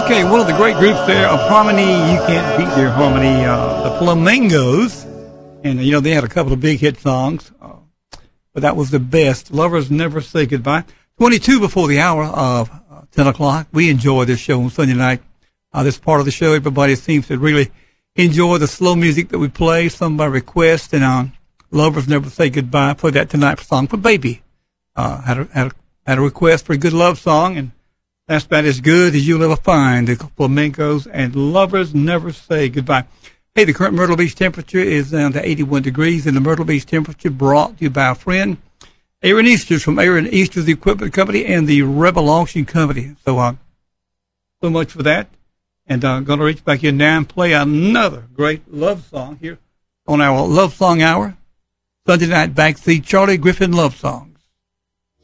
Okay, one of the great groups there of Harmony. You can't beat their harmony. The Flamingos. And, you know, they had a couple of big hit songs. But that was the best. Lovers Never Say Goodbye. 22 before the hour of 10 o'clock. We enjoy this show on Sunday night. This part of the show, everybody seems to really enjoy the slow music that we play. Some by request. And Lovers Never Say Goodbye. I played that tonight for Song for Baby. Had a request for a good love song. And that's about as good as you'll ever find. The Flamingos and Lovers Never Say Goodbye. Hey, the current Myrtle Beach temperature is down to 81 degrees, and the Myrtle Beach temperature brought to you by a friend, Aaron Easters from Aaron Easters Equipment Company and the Rebel Auction Company. So much for that. And I'm going to reach back in now and play another great love song here on our Love Song Hour. Sunday night backseat, Charlie Griffin Love Song.